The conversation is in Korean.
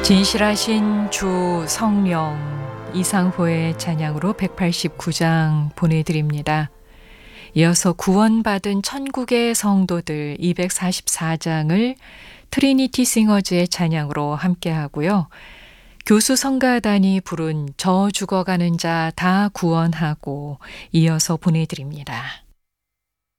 진실하신 주 성령 이상호의 찬양으로 189장 보내드립니다. 이어서 구원받은 천국의 성도들 244장을 트리니티 싱어즈의 찬양으로 함께하고요. 교수 성가단이 부른 저 죽어가는 자 다 구원하고 이어서 보내드립니다.